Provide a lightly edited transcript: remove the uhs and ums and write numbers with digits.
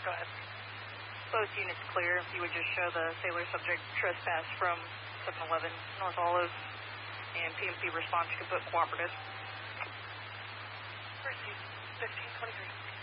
Go ahead. Both units clear. If you would just show the sailor subject trespass from 711 North Olive, and PMC response could put cooperative. Receive 1523.